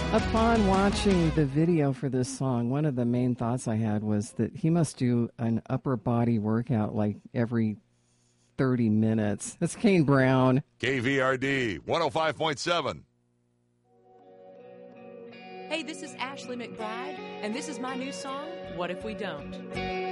Upon watching the video for this song, one of the main thoughts I had was that he must do an upper body workout like every 30 minutes. That's Kane Brown. KVRD 105.7. Hey, this is Ashley McBride, and this is my new song, What If We Don't?